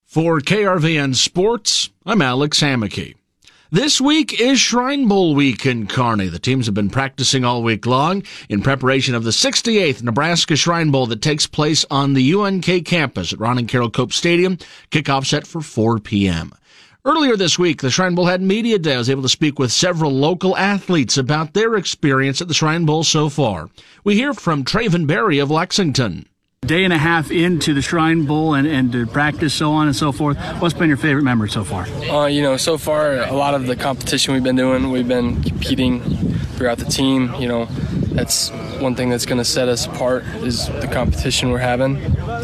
For KRVN Sports, I'm Alex Hammaky. This week is Shrine Bowl week in Kearney. The teams have been practicing all week long in preparation of the 68th Nebraska Shrine Bowl that takes place on the UNK campus at Ron and Carol Cope Stadium. Kickoff set for 4 p.m. Earlier this week, the Shrine Bowl had Media Day. I was able to speak with several local athletes about their experience at the Shrine Bowl so far. We hear from Traven Berry of Lexington. Day and a half into the Shrine Bowl and to practice, so on and so forth. What's been your favorite memory so far? So far, a lot of the competition we've been competing throughout the team. That's one thing that's going to set us apart is the competition we're having.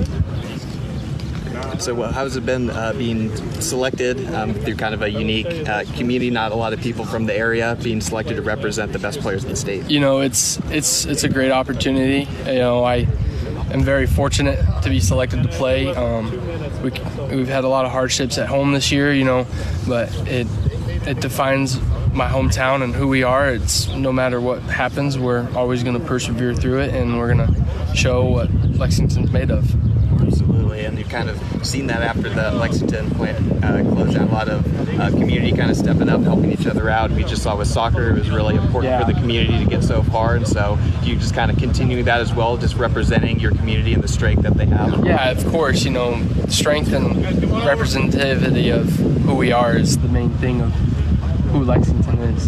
So how has it been being selected through kind of a unique community, not a lot of people from the area, being selected to represent the best players in the state? It's a great opportunity. I'm very fortunate to be selected to play. We've had a lot of hardships at home this year, but it defines my hometown and who we are. It's no matter what happens, we're always going to persevere through it, and we're going to show what Lexington's made of. Absolutely, and you've kind of seen that after the Lexington plant closed down. A lot of community kind of stepping up, helping each other out. We just saw with soccer, it was really important for the community to get so far, and so you just kind of continuing that as well, just representing your community and the strength that they have. Yeah, of course, strength and representativity of who we are is the main thing of who Lexington is.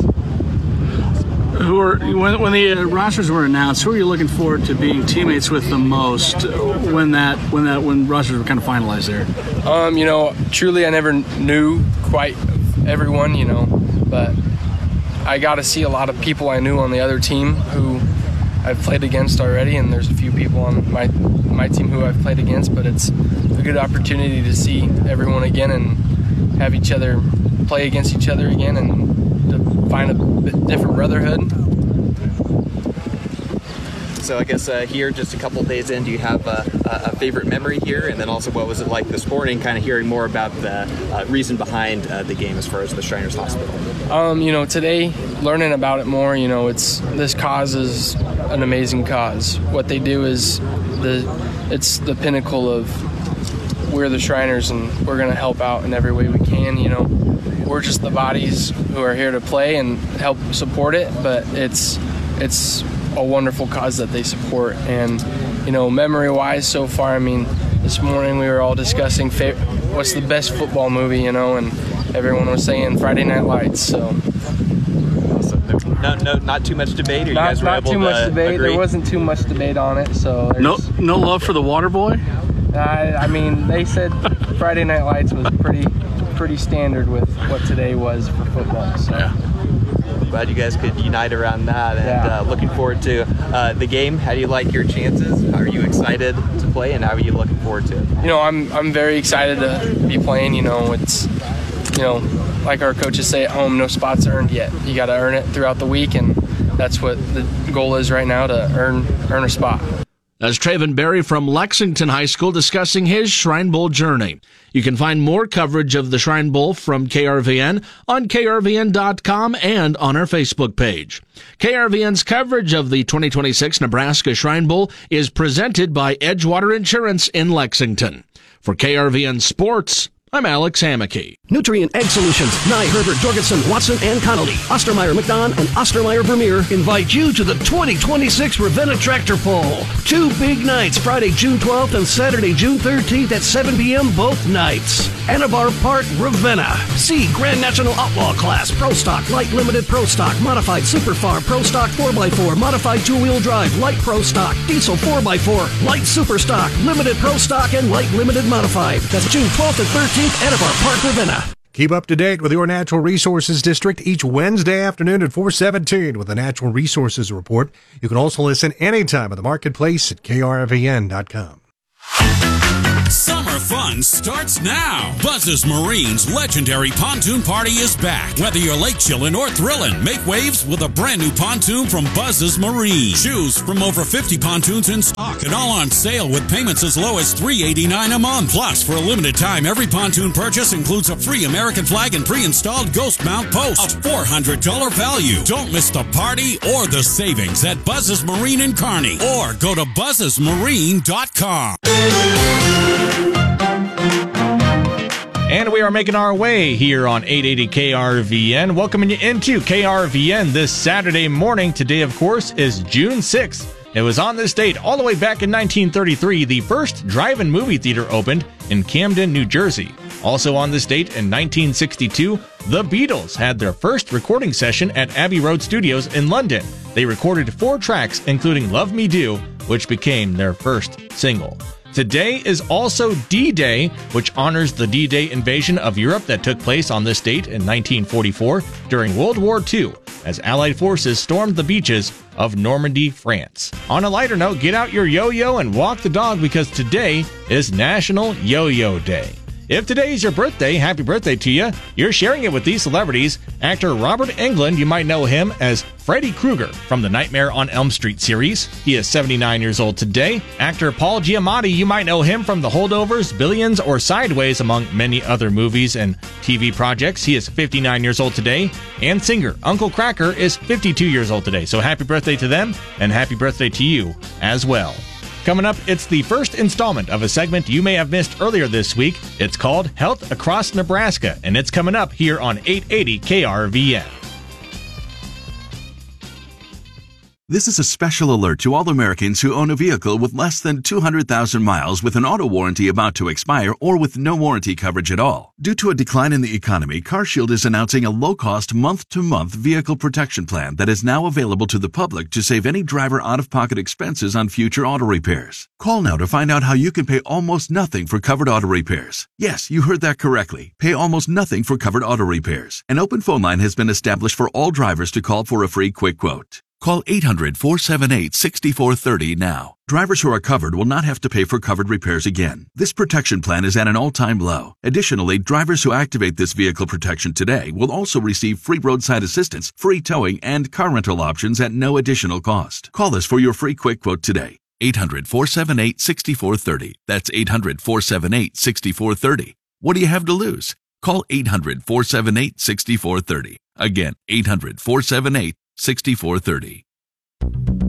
When the rosters were announced, who are you looking forward to being teammates with the most when rosters were kind of finalized there? Truly I never knew quite everyone, but I got to see a lot of people I knew on the other team who I've played against already, and there's a few people on my team who I've played against, but it's a good opportunity to see everyone again and have each other play against each other again and to find a bit different brotherhood. So I guess here, just a couple of days in, do you have a favorite memory here? And then also, what was it like this morning, kind of hearing more about the reason behind the game as far as the Shriners Hospital? Today, learning about it more, this cause is an amazing cause. What they do is it's the pinnacle of we're the Shriners, and we're going to help out in every way we can. We're just the bodies who are here to play and help support it, but it's a wonderful cause that they support. And memory-wise so far, this morning we were all discussing what's the best football movie, and everyone was saying Friday Night Lights. So not too much debate. Not too much debate. Agree? There wasn't too much debate on it. So no love for the Water Boy. They said Friday Night Lights was pretty standard with what today was for football. So. Yeah. Glad you guys could unite around that, and looking forward to the game. How do you like your chances? How are you excited to play, and how are you looking forward to it? I'm very excited to be playing. It's like our coaches say at home, no spots earned yet. You got to earn it throughout the week, and that's what the goal is right now, to earn a spot. That's Traven Berry from Lexington High School discussing his Shrine Bowl journey. You can find more coverage of the Shrine Bowl from KRVN on KRVN.com and on our Facebook page. KRVN's coverage of the 2026 Nebraska Shrine Bowl is presented by Edgewater Insurance in Lexington. For KRVN Sports, I'm Alex Hammaky. Nutrient Egg Solutions, Nye, Herbert, Jorgensen, Watson, and Connolly, Ostermeyer, McDonald, and Ostermeyer Vermeer invite you to the 2026 Ravenna Tractor Pull. 2 big nights, Friday, June 12th and Saturday, June 13th at 7 p.m. both nights. Anabar Park, Ravenna. See Grand National Outlaw Class, Pro Stock, Light Limited Pro Stock, Modified Super Farm, Pro Stock 4x4, Modified 2-Wheel Drive, Light Pro Stock, Diesel 4x4, Light Super Stock, Limited Pro Stock, and Light Limited Modified. That's June 12th and 13th, Anabar Park, Ravenna. Keep up to date with your Natural Resources District each Wednesday afternoon at 4:17 with the Natural Resources Report. You can also listen anytime at the marketplace at krvn.com. Summer fun starts now. Buzz's Marine's legendary pontoon party is back. Whether you're lake chillin' or thrillin', make waves with a brand new pontoon from Buzz's Marine. Choose from over 50 pontoons in stock and all on sale with payments as low as $389 a month. Plus, for a limited time, every pontoon purchase includes a free American flag and pre-installed ghost mount post. A $400 value. Don't miss the party or the savings at Buzz's Marine in Kearney, or go to buzzesmarine.com. are making our way here on 880 KRVN. Welcoming you into KRVN this Saturday morning. Today, of course, is June 6th. It was on this date all the way back in 1933, the first drive-in movie theater opened in Camden, New Jersey. Also on this date in 1962, the Beatles had their first recording session at Abbey Road Studios in London. They recorded 4 tracks, including Love Me Do, which became their first single. Today is also D-Day, which honors the D-Day invasion of Europe that took place on this date in 1944 during World War II, as Allied forces stormed the beaches of Normandy, France. On a lighter note, get out your yo-yo and walk the dog because today is National Yo-Yo Day. If today is your birthday, happy birthday to you. You're sharing it with these celebrities. Actor Robert Englund, you might know him as Freddy Krueger from the Nightmare on Elm Street series. He is 79 years old today. Actor Paul Giamatti, you might know him from The Holdovers, Billions, or Sideways, among many other movies and TV projects. He is 59 years old today. And singer Uncle Kracker is 52 years old today. So happy birthday to them, and happy birthday to you as well. Coming up, it's the first installment of a segment you may have missed earlier this week. It's called Health Across Nebraska, and it's coming up here on 880 KRVN. This is a special alert to all Americans who own a vehicle with less than 200,000 miles with an auto warranty about to expire or with no warranty coverage at all. Due to a decline in the economy, CarShield is announcing a low-cost month-to-month vehicle protection plan that is now available to the public to save any driver out-of-pocket expenses on future auto repairs. Call now to find out how you can pay almost nothing for covered auto repairs. Yes, you heard that correctly. Pay almost nothing for covered auto repairs. An open phone line has been established for all drivers to call for a free quick quote. Call 800-478-6430 now. Drivers who are covered will not have to pay for covered repairs again. This protection plan is at an all-time low. Additionally, drivers who activate this vehicle protection today will also receive free roadside assistance, free towing, and car rental options at no additional cost. Call us for your free quick quote today. 800-478-6430. That's 800-478-6430. What do you have to lose? Call 800-478-6430. Again, 800-478-6430.